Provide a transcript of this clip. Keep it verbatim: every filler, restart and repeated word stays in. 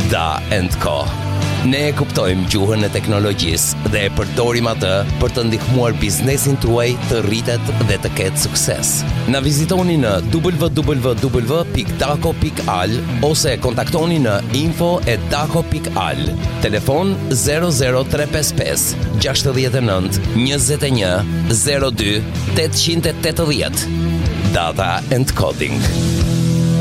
Da and Co. Ne e kuptojmë gjuhën e teknologjisë dhe e përdorim atë për të ndihmuar biznesin tuaj të rritet dhe të ketë sukses. Na vizitoni në w w w pikë daco pikë al ose kontaktoni në info at daco pikë al. Telefon zero zero tre pesë pesë gjasht e nënt njëzet e një zero dy tetëqind e tetëdhjetë. Data and Coding.